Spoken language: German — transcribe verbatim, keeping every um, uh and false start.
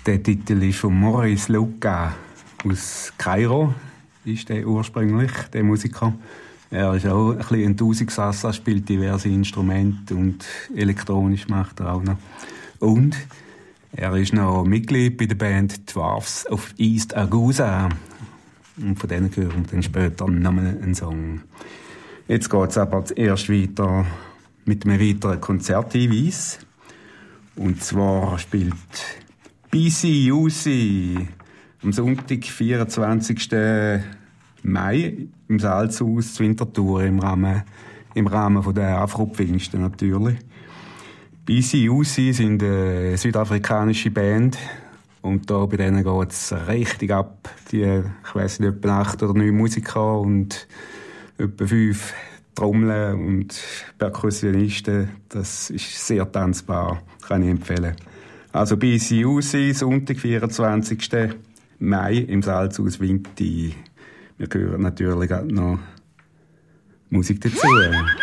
Der Titel ist von Maurice Luca aus Kairo, ist der ursprünglich, der Musiker. Er ist auch ein bisschen ein Tausigsassa, spielt diverse Instrumente und elektronisch macht er auch noch. Und er ist noch Mitglied bei der Band Dwarfs of East Agusa. Und von denen hören wir dann später nochmal einen Song. Jetzt geht es aber erst weiter mit einem weiteren Konzerthinweis. Und zwar spielt B C U C am Sonntag, vierundzwanzigsten Mai im Salzhaus zu Winterthur im Rahmen, im Rahmen von der Afro-Pfingsten natürlich. B C U C sind eine südafrikanische Band und da bei denen geht es richtig ab. Die, ich weiss nicht, etwa acht oder neun Musiker und etwa fünf Trommeln und Perkussionisten. Das ist sehr tanzbar, kann ich empfehlen. Also B C U C, Sonntag, vierundzwanzigsten Mai im Salzhaus Winti. Wir hören natürlich auch noch Musik dazu.